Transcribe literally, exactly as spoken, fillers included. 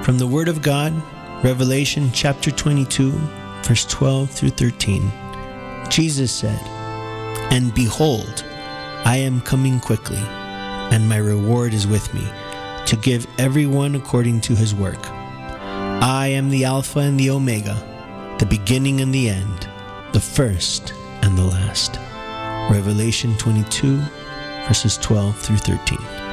From the Word of God, Revelation chapter twenty-two, verse twelve through thirteen. Jesus said, "And behold, I am coming quickly, and my reward is with me, to give everyone according to his work. I am the Alpha and the Omega, the beginning and the end, the first and the last." Revelation twenty-two, verses twelve through thirteen.